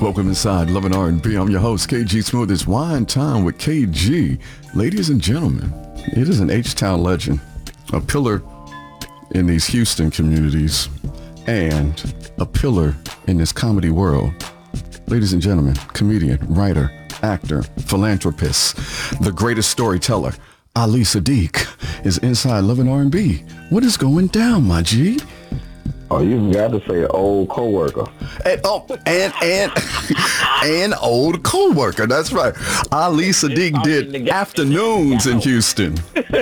Welcome inside Love and R&B. I'm your host, KG Smooth. It's Wine Time with KG. Ladies and gentlemen, it is an H-Town legend, a pillar in these Houston communities, and a pillar in this comedy world. Ladies and gentlemen, comedian, writer, actor, philanthropist, the greatest storyteller, Ali Siddiq is inside Love and R&B. What is going down, my G? Oh, you got to say old coworker. And old co-worker. That's right. Ali Siddiq did afternoons in Houston.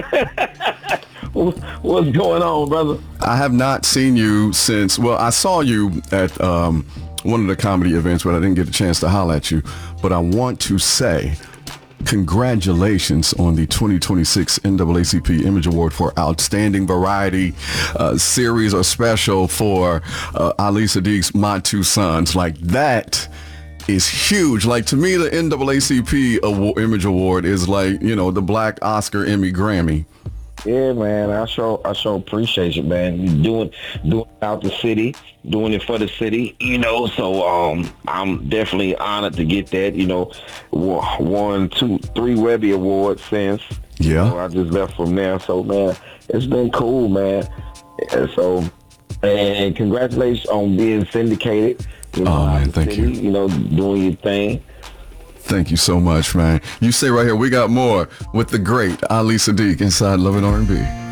What's going on, brother? I have not seen you since, well, I saw you at one of the comedy events, but I didn't get a chance to holler at you. But I want to say congratulations on the 2026 NAACP Image Award for Outstanding Variety Series or Special for Ali Siddiq's My Two Sons. Like, that is huge. Like, to me, the NAACP Image Award is like, you know, the Black Oscar, Emmy, Grammy. Yeah, man. I sure appreciate it, man. You doing out the city, doing it for the city, you know. So I'm definitely honored to get that. You know, 1, 2, 3 Webby Awards since. Yeah. I just left from there. So, man, it's been cool, man. And congratulations on being syndicated. You know, man, thank you. You know, doing your thing. Thank you so much, man. You stay right here. We got more with the great Ali Siddiq inside Love and R&B.